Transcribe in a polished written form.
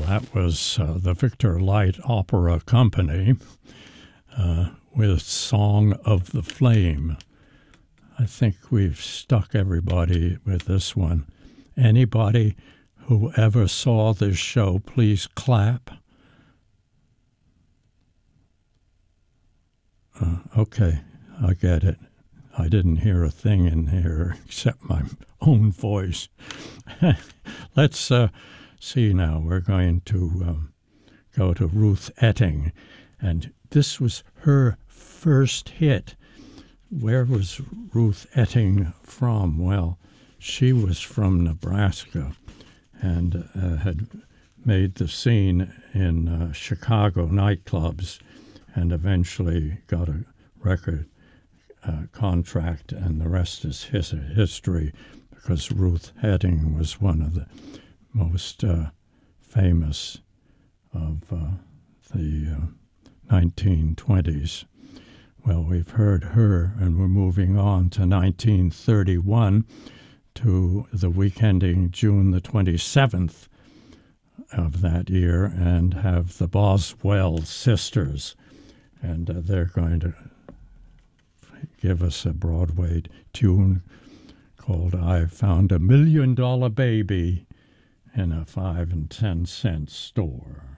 that was the Victor Light Opera Company with Song of the Flame. I think we've stuck everybody with this one. Anybody who ever saw this show, please clap. Okay, I get it. I didn't hear a thing in here except my own voice. Let's see now. We're going to go to Ruth Etting, and this was her first hit. Where was Ruth Etting from? Well, she was from Nebraska and had made the scene in Chicago nightclubs and eventually got a record contract, and the rest is history, because Ruth Etting was one of the most famous of the 1920s. Well, we've heard her, and we're moving on to 1931, to the week ending June the 27th of that year, and have the Boswell Sisters, and they're going to give us a Broadway tune called I Found $1 Million Baby in a 5 and 10 cent store.